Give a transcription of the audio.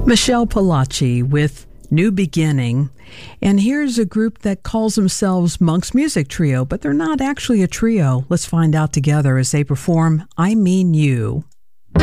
Michelle Palaci with New Beginning. And here's a group that calls themselves Monk's Music Trio, but they're not actually a trio. Let's find out together as they perform I Mean You.